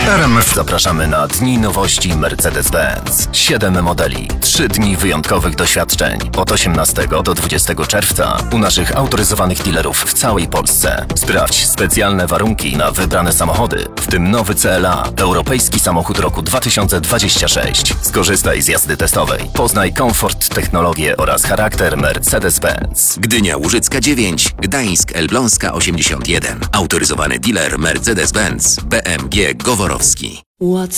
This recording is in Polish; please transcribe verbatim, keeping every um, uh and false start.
R M F zapraszamy na Dni Nowości Mercedes-Benz. Siedem modeli, trzy dni wyjątkowych doświadczeń od osiemnastego do dwudziestego czerwca u naszych autoryzowanych dealerów w całej Polsce. Sprawdź specjalne warunki na wybrane samochody, w tym nowy C L A, europejski samochód roku dwa tysiące dwudziesty szósty. Skorzystaj z jazdy testowej. Poznaj komfort, technologię oraz charakter Mercedes-Benz. Gdynia Łużycka dziewięć, Gdańsk Elbląska osiemdziesiąt jeden. Autoryzowany dealer Mercedes-Benz B M G Goworowski. What's